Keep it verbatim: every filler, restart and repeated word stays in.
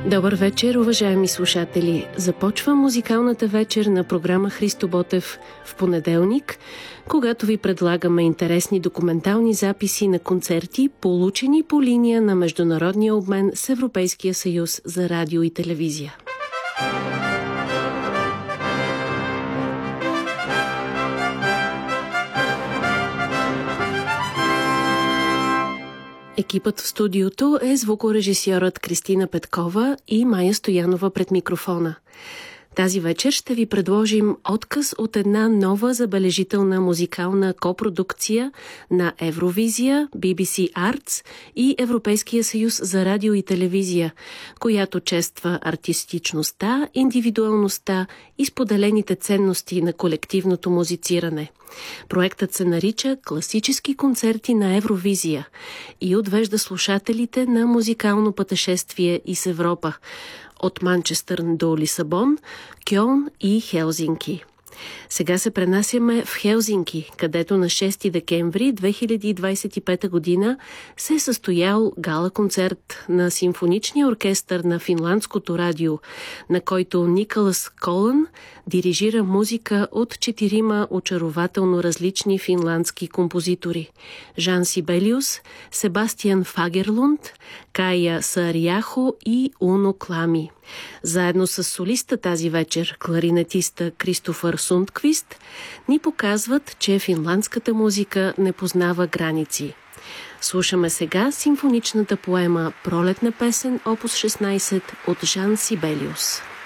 Добър вечер, уважаеми слушатели! Започва музикалната вечер на програма Христо Ботев в понеделник, когато ви предлагаме интересни документални записи на концерти, получени по линия на международния обмен с Европейския съюз за радио и телевизия. Екипът в студиото е звукорежисьорът Кристина Петкова и Майя Стоянова пред микрофона. Тази вечер ще ви предложим отказ от една нова забележителна музикална копродукция на Евровизия, Би Би Си Arts и Европейския съюз за радио и телевизия, която чества артистичността, индивидуалността и споделените ценности на колективното музициране. Проектът се нарича «Класически концерти на Евровизия» и отвежда слушателите на музикално пътешествие из Европа от Манчестър до Лисабон, Кьолн и Хелзинки. Сега се пренасяме в Хелзинки, където на шести декември две хиляди двадесет и пета година се е състоял гала-концерт на симфоничния оркестър на финландското радио, на който Николас Колън дирижира музика от четирима очарователно различни финландски композитори – Жан Сибелиус, Себастиан Фагерлунд, Кая Сааряхо и Уно Клами. Заедно с солиста тази вечер, кларинетиста Кристофър Сундквист, ни показват, че финландската музика не познава граници. Слушаме сега симфоничната поема «Пролетна песен» опус шестнадесет от Жан Сибелиус.